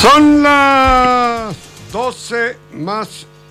Son las 12 más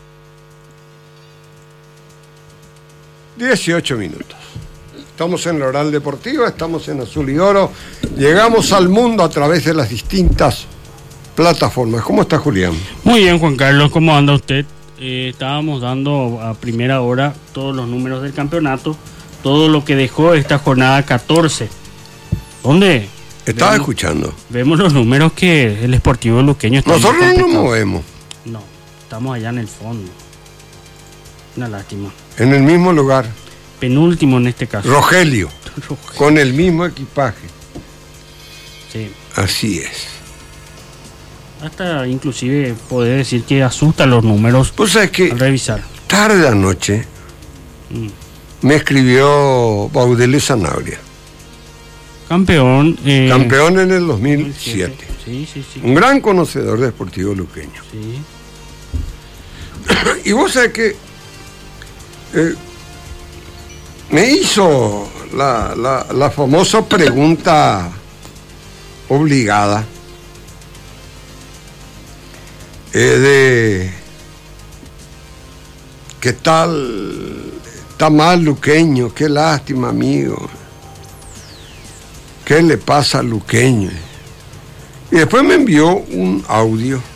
18 minutos. Estamos en la Oral Deportiva, estamos en Azul y Oro. Llegamos al mundo a través de las distintas plataformas. ¿Cómo está, Julián? Muy bien, Juan Carlos, ¿cómo anda usted? Estábamos dando a primera hora todos los números del campeonato, todo lo que dejó esta jornada 14. ¿Dónde? Estaba escuchando. Vemos los números que el Sportivo Luqueño está. Nosotros no nos movemos. No, estamos allá en el fondo. Una lástima. En el mismo lugar. Penúltimo en este caso. Rogelio. Con el mismo equipaje. Sí. Así es. Hasta inclusive poder decir que asusta los números. Pues es que al revisar. Tarde anoche me escribió Baudelés Sanabria. Campeón. Campeón en el 2007. Sí. Un gran conocedor de Sportivo Luqueño. Sí. Y vos sabés que me hizo la famosa pregunta obligada de ¿qué tal? Está mal Luqueño, qué lástima, amigo. ¿Qué le pasa a Luqueño? Y después me envió un audio